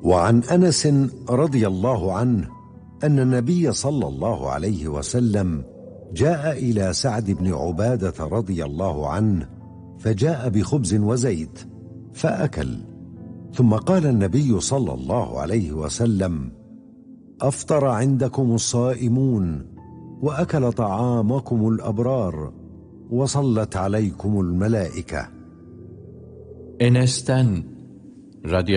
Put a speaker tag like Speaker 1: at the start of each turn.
Speaker 1: وعن أنس رضي الله عنه أن النبي صلى الله عليه وسلم جاء إلى سعد بن عبادة رضي الله عنه فجاء بخبز وزيت فأكل، ثم قال النبي صلى الله عليه وسلم: أفطر عندكم الصائمون، وأكل طعامكم الأبرار، وصلت عليكم الملائكة.
Speaker 2: Enes'ten